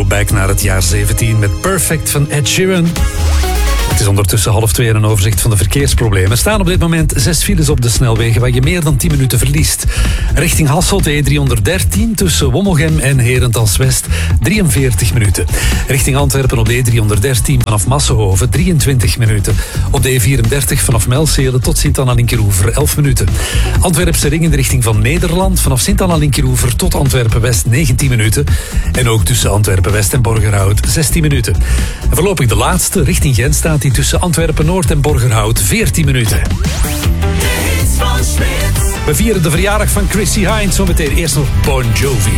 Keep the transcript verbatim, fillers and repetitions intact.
back naar het jaar zeventien met Perfect van Ed Sheeran. Het is ondertussen half twee en een overzicht van de verkeersproblemen. Er staan op dit moment zes files op de snelwegen waar je meer dan tien minuten verliest. Richting Hasselt E driehonderddertien tussen Wommegem en Herentals-West drieënveertig minuten. Richting Antwerpen op de E driehonderddertien vanaf Massenhoven drieëntwintig minuten. Op de E vierendertig vanaf Melzele tot Sint-Anna-Linkeroever elf minuten. Antwerpse ring in de richting van Nederland vanaf Sint-Anna-Linkeroever tot Antwerpen-West negentien minuten. En ook tussen Antwerpen-West en Borgerhout zestien minuten. En voorlopig de laatste richting Gent staat die tussen Antwerpen-Noord en Borgerhout veertien minuten. We vieren de verjaardag van Chrissie Hynde, zometeen eerst nog Bon Jovi.